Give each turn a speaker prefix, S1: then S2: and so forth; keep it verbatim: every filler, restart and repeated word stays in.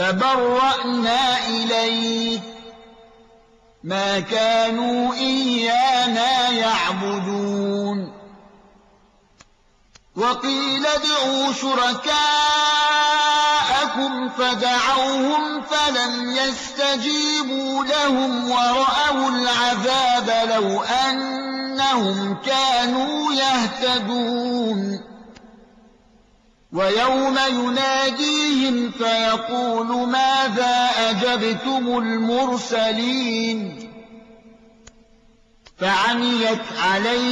S1: فبرأنا إليه ما كانوا إيانا يعبدون وقيل ادعوا شركاءكم فدعوهم فلم يستجيبوا لهم ورأوا العذاب لو أنهم كانوا يهتدون ويوم يناديهم فيقول ماذا أجبتم المرسلين فعميت عليهم